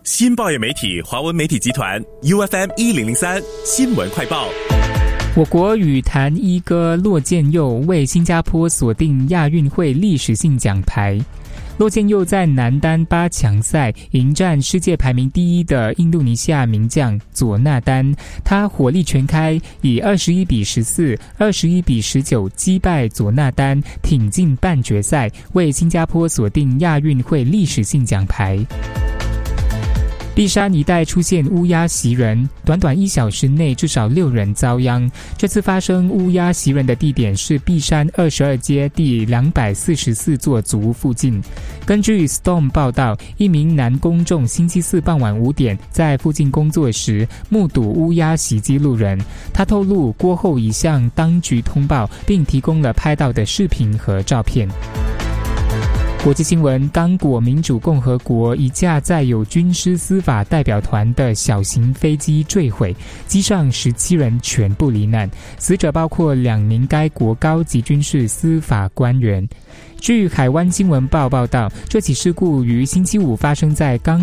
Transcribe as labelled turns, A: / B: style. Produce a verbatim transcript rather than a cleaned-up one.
A: 新报业媒体华文媒体集团 U F M 一零零三新闻快报。
B: 我国羽坛一哥骆建佑为新加坡锁定亚运会历史性奖牌。骆建佑在男单八强赛迎战世界排名第一的印度尼西亚名将佐纳丹，他火力全开，以二十一比十四、二十一比十九击败佐纳丹，挺进半决赛，为新加坡锁定亚运会历史性奖牌。碧山一带出现乌鸦袭人，短短一小时内至少六人遭殃。这次发生乌鸦袭人的地点是碧山二十二街第两百四十四座祖屋附近。根据 Storm 报道，一名男公众星期四傍晚五点在附近工作时目睹乌鸦袭击路人。他透露过后已向当局通报，并提供了拍到的视频和照片。国际新闻：刚果民主共和国一架载有军事司法代表团的小型飞机坠毁，机上十七人全部罹难，死者包括两名该国高级军事司法官员。据海湾新闻报报道，这起事故于星期五发生在刚